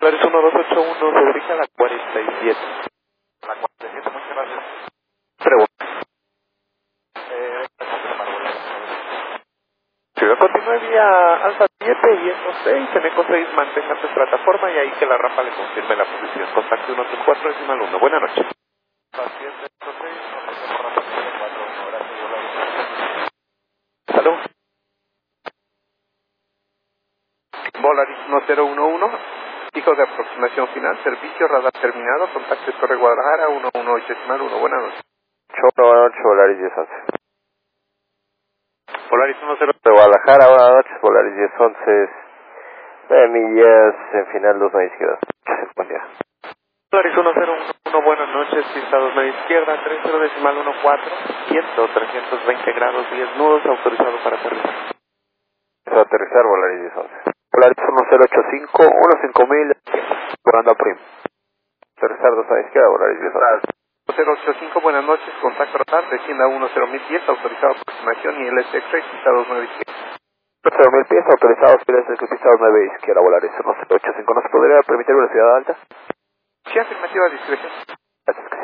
Polaris 1281 se dirige a la 47. La 47, muchas gracias. Pregunta. Ciudad continúe vía Alfa 7 y Eco 6, en Eco 6 manténgase plataforma y ahí que la rampa le confirme la posición. Contacto 134 decimal 1. Buenas noches. Paciente Eco 6, no rampa 441, gracias. Salud. Volaris 1011, hijo de aproximación final, servicio radar terminado, contacto Torre Guadalajara 118 decimal 1. Buenas noches. Buenas noches, Volaris 1011. Volaris 10 De Guadalajara, buenas noches, Volaris 1011. 9 millas en final 2 media izquierda. Buen día. Volaris 1011, buenas noches, pista 2 media izquierda, 30 decimal 14, viento 320 grados, 10 nudos, autorizado para aterrizar. Para aterrizar, Volaris 1011. Volaris 1085, 15000, volando prim. Aterrizar 2 media izquierda, Volaris 1011. 085, buenas noches, contacto radar, descienda 10010, autorizado aproximación y LSX, pista 2 media izquierda. 0.000 pies autorizados, pista 2 media izquierda, Volaris 1085. ¿Nos podría permitir velocidad alta? Sí, afirmativa, discreción.